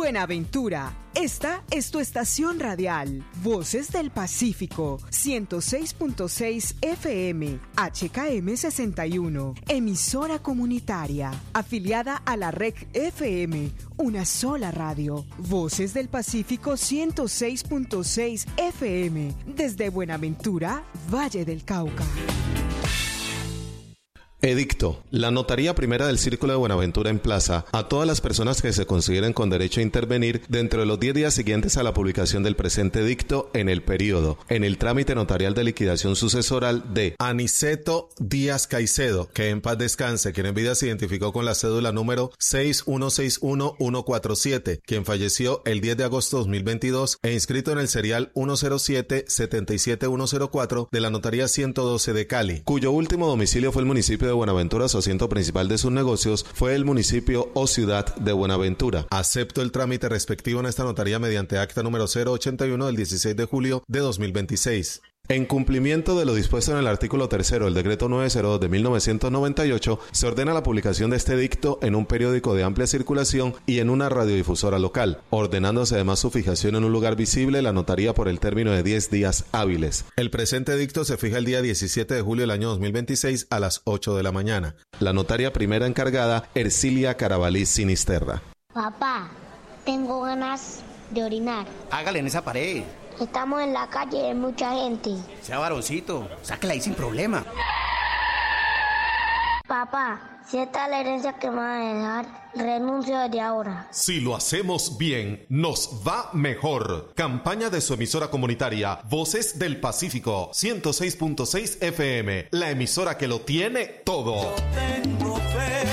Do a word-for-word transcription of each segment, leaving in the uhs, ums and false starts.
Buenaventura. Esta es tu estación radial. Voces del Pacífico, ciento seis punto seis F M, H K M sesenta y uno. Emisora comunitaria, afiliada a la R E C F M, una sola radio. Voces del Pacífico, ciento seis punto seis F M, desde Buenaventura, Valle del Cauca. Edicto. La Notaría Primera del Círculo de Buenaventura emplaza a todas las personas que se consideren con derecho a intervenir dentro de los diez días siguientes a la publicación del presente edicto en el periodo, en el trámite notarial de liquidación sucesoral de Aniceto Díaz Caicedo, que en paz descanse, quien en vida se identificó con la cédula número seis uno seis uno uno cuatro siete, quien falleció el diez de agosto de dos mil veintidós e inscrito en el serial uno cero siete siete siete uno cero cuatro de la Notaría ciento doce de Cali, cuyo último domicilio fue el municipio de Buenaventura. Su asiento principal de sus negocios fue el municipio o ciudad de Buenaventura. Acepto el trámite respectivo en esta notaría mediante acta número cero ochenta y uno del dieciséis de julio de dos mil veintiséis. En cumplimiento de lo dispuesto en el artículo tercero del decreto novecientos dos de mil novecientos noventa y ocho, se ordena la publicación de este edicto en un periódico de amplia circulación y en una radiodifusora local, ordenándose además su fijación en un lugar visible la notaría por el término de diez días hábiles. El presente edicto se fija el día diecisiete de julio del año dos mil veintiséis a las ocho de la mañana. La notaria primera encargada, Ercilia Carabalí Sinisterra. Papá, tengo ganas de orinar. Hágale en esa pared. Estamos en la calle y hay mucha gente. Sea varoncito, sáquela ahí sin problema. Papá, si esta es la herencia que me va a dejar, renuncio desde ahora. Si lo hacemos bien, nos va mejor. Campaña de su emisora comunitaria, Voces del Pacífico, ciento seis punto seis F M, la emisora que lo tiene todo. Yo tengo fe.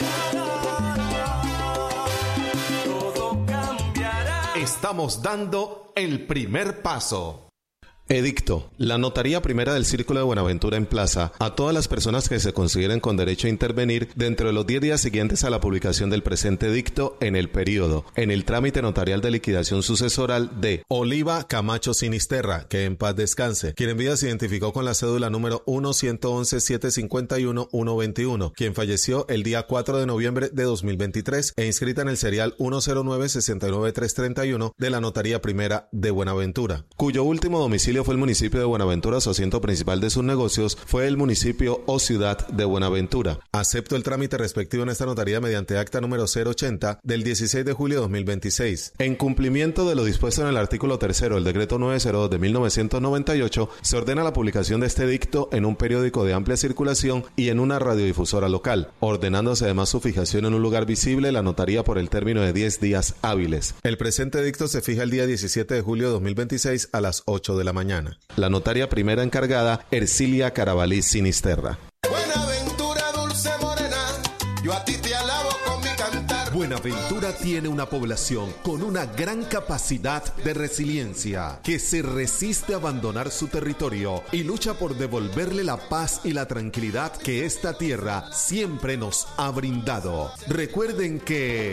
Todo cambiará. Estamos dando el primer paso. Edicto. La Notaría Primera del Círculo de Buenaventura emplaza a todas las personas que se consideren con derecho a intervenir dentro de los diez días siguientes a la publicación del presente edicto en el periodo, en el trámite notarial de liquidación sucesoral de Oliva Camacho Sinisterra, que en paz descanse, quien en vida se identificó con la cédula número uno uno uno siete cinco uno uno dos uno, quien falleció el día cuatro de noviembre de dos mil veintitrés e inscrita en el serial uno cero nueve seis nueve tres tres uno de la Notaría Primera de Buenaventura, cuyo último domicilio fue el municipio de Buenaventura. Su asiento principal de sus negocios fue el municipio o ciudad de Buenaventura. Acepto el trámite respectivo en esta notaría mediante acta número cero ochenta del dieciséis de julio de dos mil veintiséis. En cumplimiento de lo dispuesto en el artículo tercero del decreto novecientos dos de mil novecientos noventa y ocho, se ordena la publicación de este edicto en un periódico de amplia circulación y en una radiodifusora local, ordenándose además su fijación en un lugar visible la notaría por el término de diez días hábiles. El presente edicto se fija el día diecisiete de julio de dos mil veintiséis a las ocho de la mañana. La notaria primera encargada, Ercilia Carabalí Sinisterra. Buenaventura, dulce morena, yo a ti te alabo con mi cantar. Buenaventura tiene una población con una gran capacidad de resiliencia, que se resiste a abandonar su territorio y lucha por devolverle la paz y la tranquilidad que esta tierra siempre nos ha brindado. Recuerden que